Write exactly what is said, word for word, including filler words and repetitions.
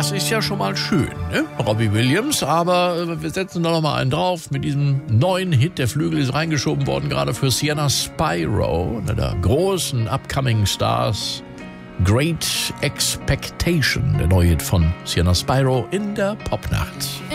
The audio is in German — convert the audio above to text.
Das ist ja schon mal schön, ne? Robbie Williams, aber wir setzen da noch mal einen drauf. Mit diesem neuen Hit, der Flügel ist reingeschoben worden, gerade für Sienna Spyro, einer der großen Upcoming Stars. Great Expectation, der neue Hit von Sienna Spyro in der Popnacht.